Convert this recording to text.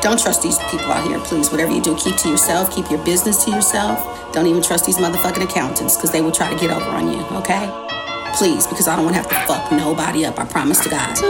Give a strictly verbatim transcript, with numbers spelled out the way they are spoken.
Don't trust these people out here, please. Whatever you do, keep to yourself. Keep your business to yourself. Don't even trust these motherfucking accountants because they will try to get over on you, okay? Please, because I don't want to have to fuck nobody up. I promise to God.